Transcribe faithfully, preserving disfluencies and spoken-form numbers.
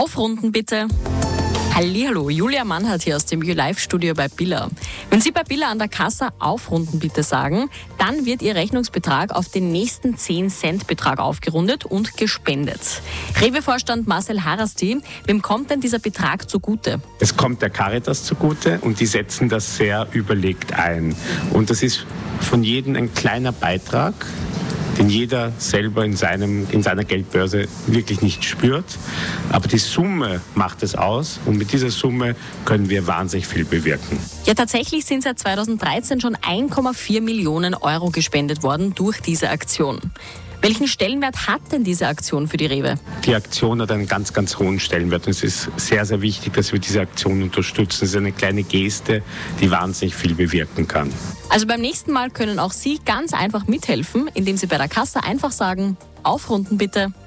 Aufrunden bitte. Hallihallo, Julia Mannhardt hier aus dem YouLife-Studio bei Billa. Wenn Sie bei Billa an der Kasse aufrunden bitte sagen, dann wird Ihr Rechnungsbetrag auf den nächsten zehn Cent Betrag aufgerundet und gespendet. Rewe-Vorstand Marcel Harasti, wem kommt denn dieser Betrag zugute? Es kommt der Caritas zugute und die setzen das sehr überlegt ein. Und das ist von jedem ein kleiner Beitrag, den jeder selber in, seinem, in seiner Geldbörse wirklich nicht spürt. Aber die Summe macht es aus und mit dieser Summe können wir wahnsinnig viel bewirken. Ja, tatsächlich sind seit zweitausenddreizehn schon eins Komma vier Millionen Euro gespendet worden durch diese Aktion. Welchen Stellenwert hat denn diese Aktion für die Rewe? Die Aktion hat einen ganz, ganz hohen Stellenwert und es ist sehr, sehr wichtig, dass wir diese Aktion unterstützen. Es ist eine kleine Geste, die wahnsinnig viel bewirken kann. Also beim nächsten Mal können auch Sie ganz einfach mithelfen, indem Sie bei der Kasse einfach sagen, aufrunden bitte.